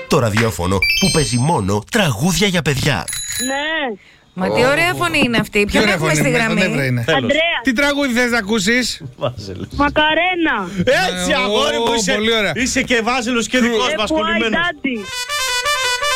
Το ραδιόφωνο που παίζει μόνο τραγούδια για παιδιά. Ναι. Μα τι ωραία φωνή είναι αυτή. Ποιον έχουμε στη γραμμή? Αντρέα. Τι τραγούδι θες να ακούσεις? Μακαρένα. Έτσι, αγόρι μου, πολύ ωραία. είσαι και Βάζελος και δικός μας Why κολλημένος. daddy.